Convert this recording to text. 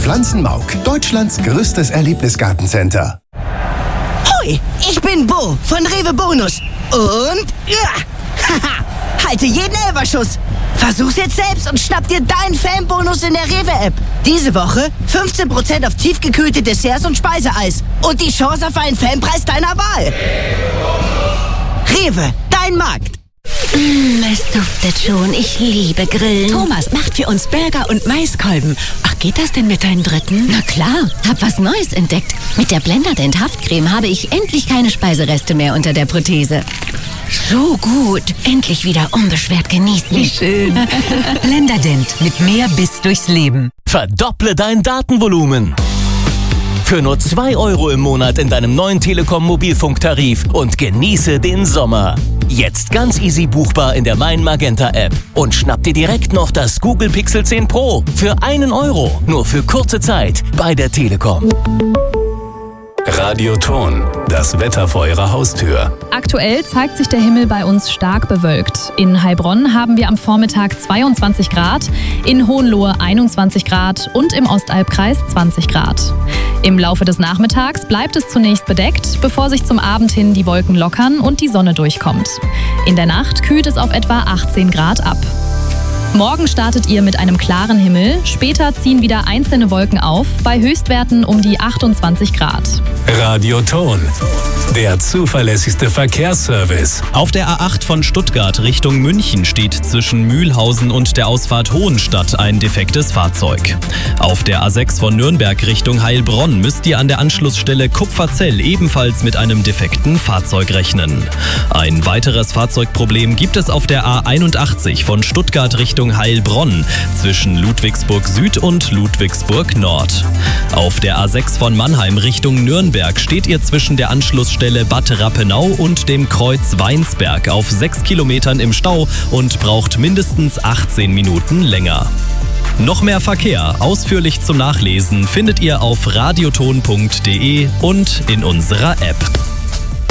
Pflanzenmauk, Deutschlands größtes Erlebnisgartencenter. Hoi, ich bin Bo von Rewe Bonus. Und halte jeden Elferschuss. Versuch's jetzt selbst und schnapp dir deinen Fanbonus in der Rewe-App. Diese Woche 15% auf tiefgekühlte Desserts und Speiseeis. Und die Chance auf einen Fanpreis deiner Wahl. Rewe, dein Markt. Es duftet schon. Ich liebe Grillen. Thomas macht für uns Burger und Maiskolben. Ach, geht das denn mit deinen Dritten? Na klar, hab was Neues entdeckt. Mit der Blenderdent Haftcreme habe ich endlich keine Speisereste mehr unter der Prothese. So gut. Endlich wieder unbeschwert genießen. Wie schön. Blenderdent mit mehr Biss durchs Leben. Verdopple dein Datenvolumen. Für nur 2 € im Monat in deinem neuen Telekom-Mobilfunktarif und genieße den Sommer. Jetzt ganz easy buchbar in der Mein Magenta App. Und schnapp dir direkt noch das Google Pixel 10 Pro für 1 €. Nur für kurze Zeit bei der Telekom. Radioton, das Wetter vor Ihrer Haustür. Aktuell zeigt sich der Himmel bei uns stark bewölkt. In Heilbronn haben wir am Vormittag 22 Grad, in Hohenlohe 21 Grad und im Ostalbkreis 20 Grad. Im Laufe des Nachmittags bleibt es zunächst bedeckt, bevor sich zum Abend hin die Wolken lockern und die Sonne durchkommt. In der Nacht kühlt es auf etwa 18 Grad ab. Morgen startet ihr mit einem klaren Himmel, später ziehen wieder einzelne Wolken auf, bei Höchstwerten um die 28 Grad. Radioton, der zuverlässigste Verkehrsservice. Auf der A8 von Stuttgart Richtung München steht zwischen Mühlhausen und der Ausfahrt Hohenstadt ein defektes Fahrzeug. Auf der A6 von Nürnberg Richtung Heilbronn müsst ihr an der Anschlussstelle Kupferzell ebenfalls mit einem defekten Fahrzeug rechnen. Ein weiteres Fahrzeugproblem gibt es auf der A81 von Stuttgart Richtung Heilbronn zwischen Ludwigsburg Süd und Ludwigsburg Nord. Auf der A6 von Mannheim Richtung Nürnberg steht ihr zwischen der Anschlussstelle Bad Rappenau und dem Kreuz Weinsberg auf 6 Kilometern im Stau und braucht mindestens 18 Minuten länger. Noch mehr Verkehr, ausführlich zum Nachlesen, findet ihr auf radioton.de und in unserer App.